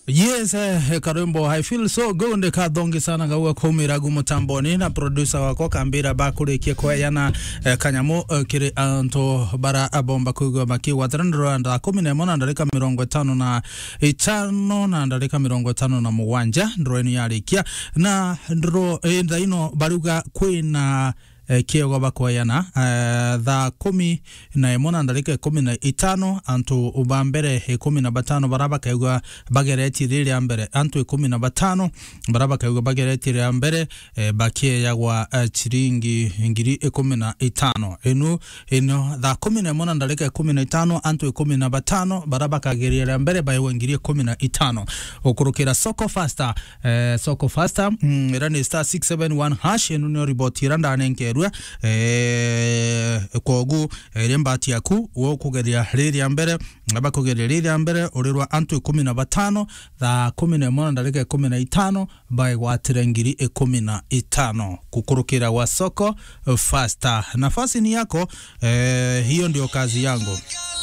Yes, Karembo, I feel so good ka dongi sana gawa kumira gumutamboni na producer wako kambira bakure kwa yana kanyamo kiri anto bara abomba kugo maki watrandro anda kumine mona ndalika mirongo 55 na ndalika mirongo 5 na muwanja ndroeni yalikia na ndro ino baruga kwina kiego bakoyana tha 10 na emona ndalika 15 antu ubambere 15 baraba kaigwa bagereti riri ambere antu 15 baraba kaigwa bagereti riri ambere bakie yagwa chiringi ngiri 15 eno tha 10 na emona ndalika 15 antu 15 baraba kagereri ambere bayo ngiri 15 okurukira soko faster rani star 671 hash eno report iranda anenke kogu rembati yaku wo kugeria riri ambere abakugeria riri ambere orirwa antu 15 tha 11 ndalika 15 by watirengiri 15 kukurukira wa soko faster. Nafasi ni yako, hiyo ndio kazi yangu.